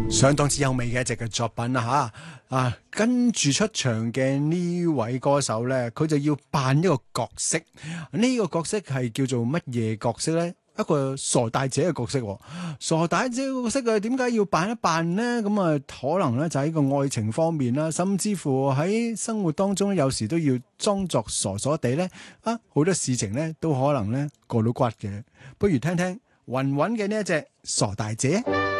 相當之優美嘅一隻嘅作品啦吓，跟住出場嘅呢位歌手呢，佢就要扮一個角色，呢個角色係叫做乜嘢角色呢？一個傻大姐嘅角色喎，傻大姐嘅角色啊，點解要扮一扮呢？咁啊，可能呢就喺個愛情方面啦，甚至乎喺生活當中有時都要裝作傻傻地呢。好多事情呢都可能呢過到骨嘅，不如聽聽雲雲嘅呢一隻傻大姐。